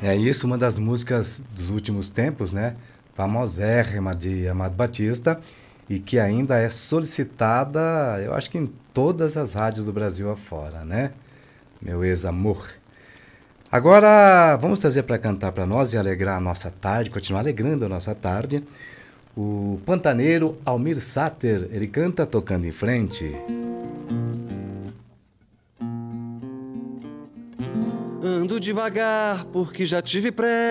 É isso, uma das músicas dos últimos tempos, né? Famosérrima de Amado Batista e que ainda é solicitada, eu acho que em todas as rádios do Brasil afora, né? Meu ex-amor. Agora, vamos trazer para cantar para nós e alegrar a nossa tarde, continuar alegrando a nossa tarde. O pantaneiro Almir Sater, ele canta tocando em frente. Ando devagar porque já tive pressa.